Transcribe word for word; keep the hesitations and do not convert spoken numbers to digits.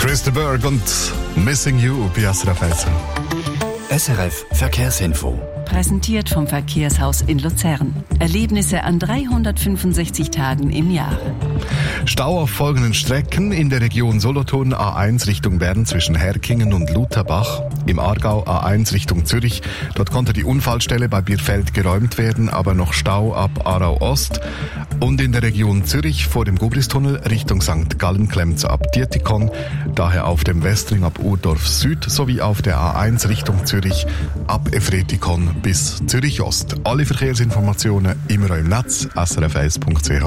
Christa Berg und Missing You bei S R F eins. S R F Verkehrsinfo. Präsentiert vom Verkehrshaus in Luzern. Erlebnisse an dreihundertfünfundsechzig Tagen im Jahr. Stau auf folgenden Strecken: in der Region Solothurn A eins Richtung Bern zwischen Herkingen und Lutherbach. Im Aargau A eins Richtung Zürich. Dort konnte die Unfallstelle bei Bierfeld geräumt werden, aber noch Stau ab Aarau Ost. Und in der Region Zürich vor dem Gubristunnel Richtung Sankt Gallen klemmt's ab Dietikon, daher auf dem Westring ab Urdorf Süd sowie auf der A eins Richtung Zürich ab Efretikon bis Zürich Ost. Alle Verkehrsinformationen immer im Netz s r f eins punkt c h.